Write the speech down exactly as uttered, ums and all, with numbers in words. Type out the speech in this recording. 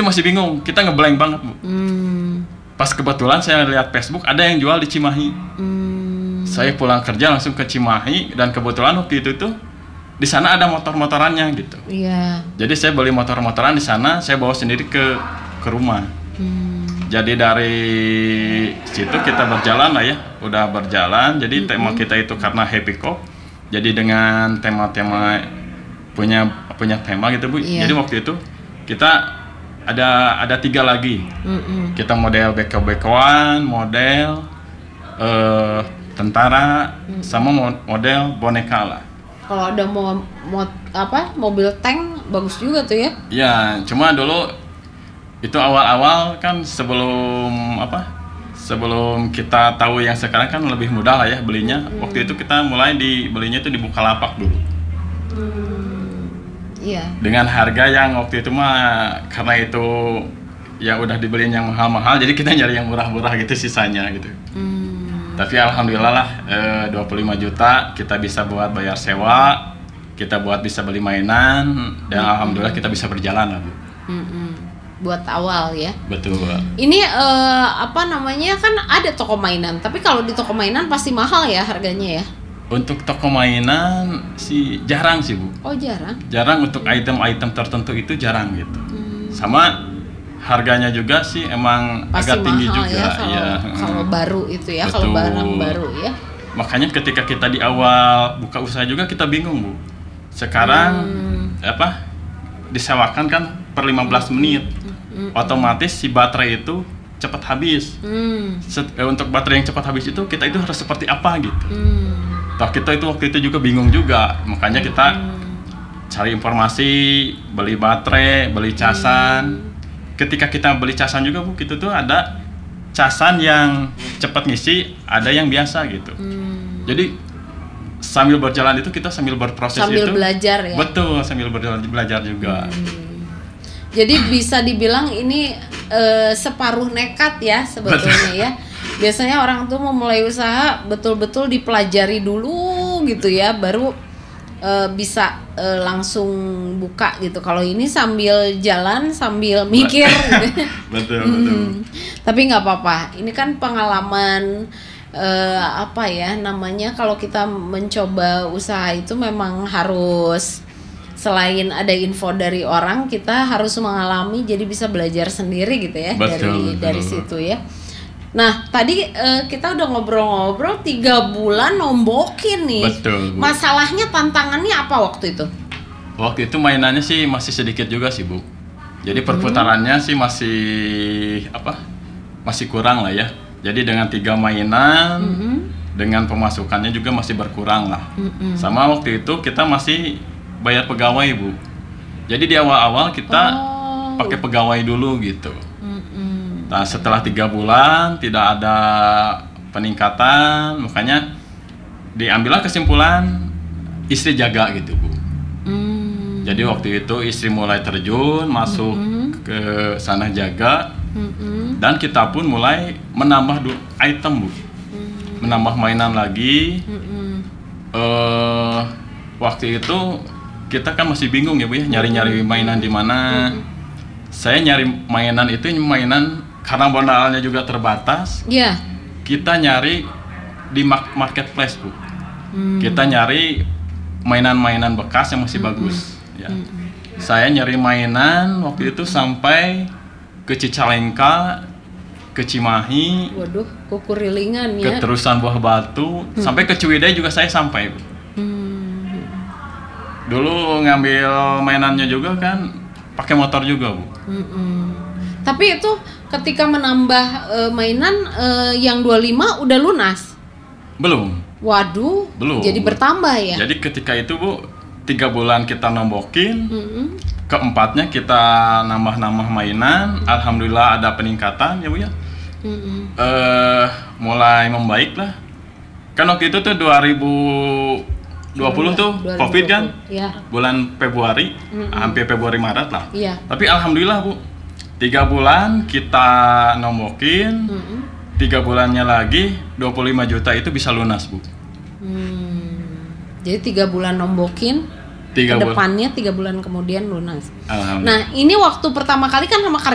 masih bingung, kita ngeblank banget Bu. Hmm. Pas kebetulan saya lihat Facebook ada yang jual di Cimahi. Hmm. Saya pulang kerja langsung ke Cimahi dan kebetulan waktu itu tuh di sana ada motor-motorannya gitu. Iya. Jadi saya beli motor-motoran di sana, saya bawa sendiri ke ke rumah. Hmm. Jadi dari situ kita berjalan lah ya, udah berjalan. Jadi mm-hmm. tema kita itu karena Happy Cop. Jadi dengan tema-tema punya punya tema gitu Bu. Iya. Jadi waktu itu kita ada ada tiga lagi. Mm-hmm. Kita model beko-bekoan, model uh, tentara, mm-hmm. sama model boneka lah. Kalau ada mau mo, apa mobil tank bagus juga tuh ya? Iya, cuma dulu itu awal-awal kan sebelum apa? Sebelum kita tahu yang sekarang kan lebih mudah lah ya belinya. Hmm. Waktu itu kita mulai di belinya itu di Bukalapak dulu. Hmm. Iya. Dengan harga yang waktu itu mah karena itu ya udah dibeliin yang mahal-mahal, jadi kita nyari yang murah-murah gitu sisanya gitu. Hmm. Tapi alhamdulillah lah eh, dua puluh lima juta kita bisa buat bayar sewa, kita buat bisa beli mainan dan hmm. alhamdulillah kita bisa berjalan lah Bu. Hmm. Buat awal ya. Betul. Ini uh, apa namanya kan ada toko mainan, tapi kalau di toko mainan pasti mahal ya harganya ya. Untuk toko mainan sih jarang sih Bu. Oh jarang. Jarang untuk hmm. item-item tertentu itu jarang gitu. Hmm. Sama harganya juga sih emang pasti agak tinggi juga ya. Kalau, ya. Kalau baru itu ya, betul. Kalau barang baru ya. Makanya ketika kita di awal buka usaha juga kita bingung Bu. Sekarang hmm. apa disewakan kan per lima belas menit. Mm-hmm. Otomatis si baterai itu cepat habis. Mm. Set, eh, untuk baterai yang cepat habis itu kita itu harus seperti apa gitu. Mm. Toh kita itu waktu itu juga bingung juga, makanya kita mm. cari informasi, beli baterai, beli casan. Mm. Ketika kita beli casan juga Bu, itu tuh ada casan yang cepat ngisi, ada yang biasa gitu. Mm. Jadi sambil berjalan itu kita sambil berproses sambil itu. Sambil belajar ya. Betul, sambil berjalan belajar juga. Mm. Jadi bisa dibilang ini e, separuh nekat ya sebetulnya ya. Biasanya orang tuh memulai usaha betul-betul dipelajari dulu gitu ya, baru e, bisa e, langsung buka gitu. Kalau ini sambil jalan sambil mikir. Gitu. Betul, hmm. betul. Tapi nggak apa-apa. Ini kan pengalaman e, apa ya namanya kalau kita mencoba usaha itu memang harus selain ada info dari orang, kita harus mengalami jadi bisa belajar sendiri gitu ya. Betul, dari betul. Dari situ ya. Nah tadi uh, kita udah ngobrol-ngobrol tiga bulan nombokin nih. Betul. Bu. Masalahnya tantangannya apa waktu itu? Waktu itu mainannya sih masih sedikit juga sih Bu. Jadi perputarannya hmm. sih masih apa? Masih kurang lah ya. Jadi dengan tiga mainan, hmm. dengan pemasukannya juga masih berkurang lah. Hmm. Sama waktu itu kita masih bayar pegawai Bu. Jadi di awal-awal kita oh. pakai pegawai dulu gitu. Mm-mm. Nah setelah tiga bulan tidak ada peningkatan, makanya diambillah kesimpulan istri jaga gitu Bu. Mm. Jadi waktu itu istri mulai terjun masuk mm-hmm. ke sana jaga, mm-hmm. dan kita pun mulai menambah du- item Bu, mm. menambah mainan lagi. Mm-hmm. Uh, waktu itu kita kan masih bingung ya Bu ya, nyari-nyari mainan di mana. Hmm. Saya nyari mainan itu mainan karena modalnya juga terbatas. Iya. Yeah. Kita nyari di marketplace Bu. Hmm. Kita nyari mainan-mainan bekas yang masih hmm. bagus. Ya. Hmm. Saya nyari mainan waktu itu sampai ke Cicalengka, ke Cimahi. Waduh, kukurilingan ya. Ke Terusan Buah Batu, hmm. sampai ke Ciwidey juga saya sampai Bu. Dulu ngambil mainannya juga kan pakai motor juga Bu. Mm-mm. Tapi itu ketika menambah e, mainan e, yang dua puluh lima udah lunas? Belum. Waduh. Belum. Jadi bertambah ya? Jadi ketika itu Bu, tiga bulan kita nombokin, mm-hmm. keempatnya kita nambah-nambah mainan, alhamdulillah ada peningkatan ya Bu ya. Mm-hmm. E, mulai membaik lah. Kan waktu itu tuh dua ribu dua puluh tuh dua ribu dua puluh Covid kan, ya. Bulan Februari, mm-hmm. hampir Februari Maret lah. Ya. Tapi alhamdulillah Bu, tiga bulan kita nombokin, mm-hmm. tiga bulannya lagi dua puluh lima juta itu bisa lunas Bu. Hmm. Jadi tiga bulan nombokin, tiga kedepannya tiga bulan kemudian lunas. Alhamdulillah. Nah ini waktu pertama kali kan sama